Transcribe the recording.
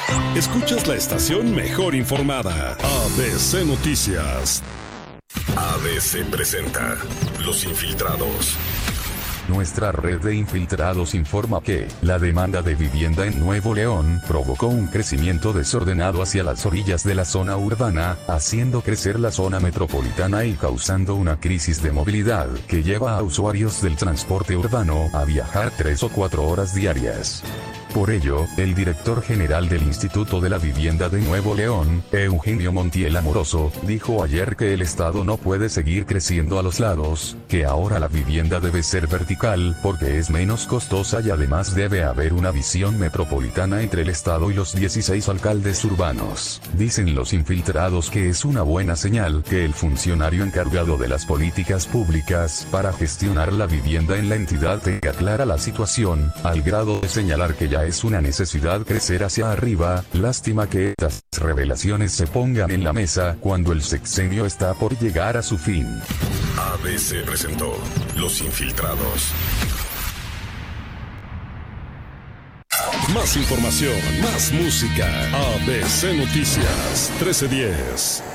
Escuchas la estación mejor informada, ABC Noticias. ABC presenta Los Infiltrados. Nuestra red de infiltrados informa que la demanda de vivienda en Nuevo León provocó un crecimiento desordenado hacia las orillas de la zona urbana, haciendo crecer la zona metropolitana y causando una crisis de movilidad que lleva a usuarios del transporte urbano a viajar 3 o 4 horas diarias. Por ello, el director general del Instituto de la Vivienda de Nuevo León, Eugenio Montiel Amoroso, dijo ayer que el Estado no puede seguir creciendo a los lados, que ahora la vivienda debe ser vertical porque es menos costosa y además debe haber una visión metropolitana entre el Estado y los 16 alcaldes urbanos. Dicen los infiltrados que es una buena señal que el funcionario encargado de las políticas públicas para gestionar la vivienda en la entidad tenga clara la situación, al grado de señalar que ya es una necesidad crecer hacia arriba. Lástima que estas revelaciones se pongan en la mesa cuando el sexenio está por llegar a su fin. ABC presentó Los Infiltrados. Más información, más música. ABC Noticias 1310.